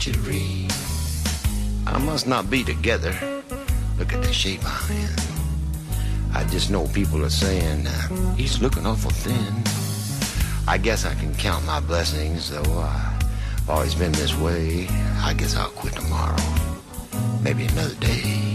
treachery. I must not be together. Look at the shape I'm in. I just know people are saying, he's looking awful thin. I guess I can count my blessings, though I've always been this way. I guess I'll quit tomorrow. Maybe another day.